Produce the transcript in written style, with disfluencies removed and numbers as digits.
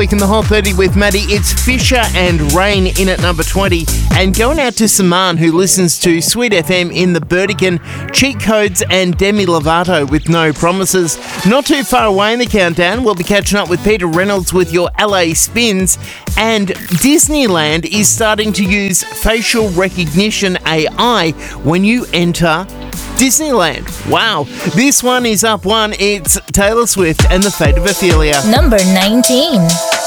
Week in the Hot 30 with Maddie. It's Fisher and Rain in at number 20. And going out to Saman, who listens to Sweet FM in the Burdekin, Cheat Codes and Demi Lovato with No Promises. Not too far away in the countdown, we'll be catching up with Peter Reynolds with your LA Spins. And Disneyland is starting to use facial recognition AI when you enter Disneyland. Wow. This one is up one. It's Taylor Swift and The Fate of Ophelia. Number 19.